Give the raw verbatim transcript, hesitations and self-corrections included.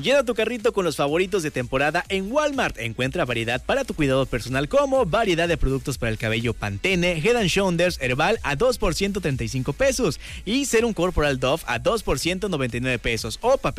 Llena tu carrito con los favoritos de temporada en Walmart. Encuentra variedad para tu cuidado personal como variedad de productos para el cabello Pantene, Head and Shoulders Herbal a dos por ciento treinta y cinco pesos y Serum Corporal Dove a dos por ciento noventa y nueve pesos o papel